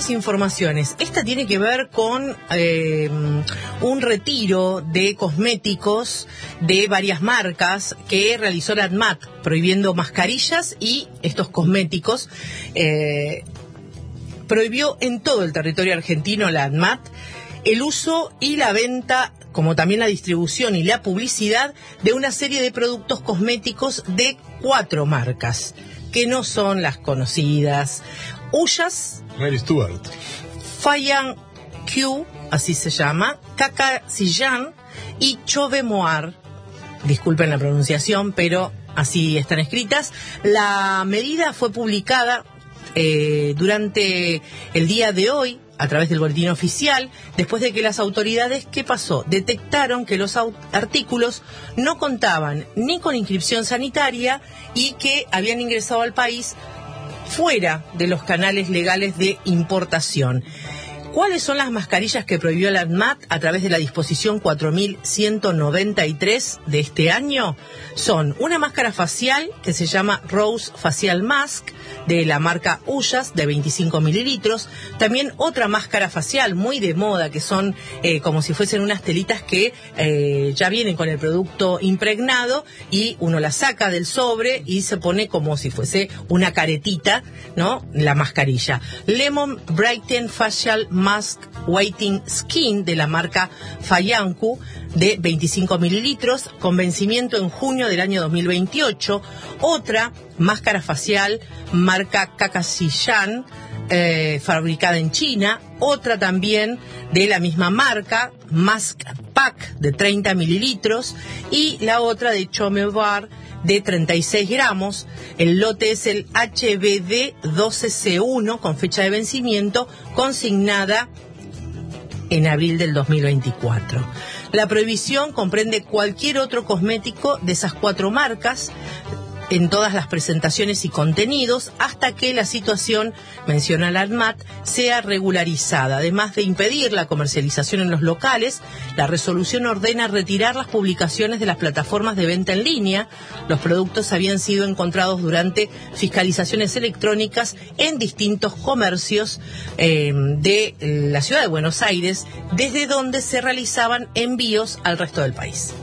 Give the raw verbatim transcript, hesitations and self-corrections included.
varias informaciones. Esta tiene que ver con eh, un retiro de cosméticos de varias marcas que realizó la ANMAT, prohibiendo mascarillas y estos cosméticos. Eh, prohibió en todo el territorio argentino la ANMAT el uso y la venta, como también la distribución y la publicidad de una serie de productos cosméticos de cuatro marcas, que no son las conocidas: Uyas, Mary Stuart, Fayan Q, así se llama, Cacasillán y Chove Moar. Disculpen la pronunciación, pero así están escritas. La medida fue publicada eh, durante el día de hoy a través del boletín oficial, después de que las autoridades, ¿qué pasó? Detectaron que los artículos no contaban ni con inscripción sanitaria y que habían ingresado al país fuera de los canales legales de importación. ¿Cuáles son las mascarillas que prohibió la ANMAT a través de la disposición cuatro mil ciento noventa y tres de este año? Son una máscara facial que se llama Rose Facial Mask, de la marca Uyas, de veinticinco mililitros. También otra máscara facial muy de moda, que son eh, como si fuesen unas telitas que eh, ya vienen con el producto impregnado y uno la saca del sobre y se pone como si fuese una caretita, ¿no? La mascarilla. Lemon Brighten Facial Mask Whitening Skin, de la marca Fayanku, de veinticinco mililitros, con vencimiento en junio del año dos mil veintiocho. Otra máscara facial marca Cacasillán, eh, fabricada en China. Otra también de la misma marca, Mask Pack, de treinta mililitros. Y la otra de Chove Moar, de treinta y seis gramos. El lote es el H B D doce C uno, con fecha de vencimiento consignada en abril del dos mil veinticuatro. La prohibición comprende cualquier otro cosmético de esas cuatro marcas en todas las presentaciones y contenidos, hasta que la situación, menciona la ANMAT, sea regularizada. Además de impedir la comercialización en los locales, la resolución ordena retirar las publicaciones de las plataformas de venta en línea. Los productos habían sido encontrados durante fiscalizaciones electrónicas en distintos comercios eh, de la ciudad de Buenos Aires, desde donde se realizaban envíos al resto del país.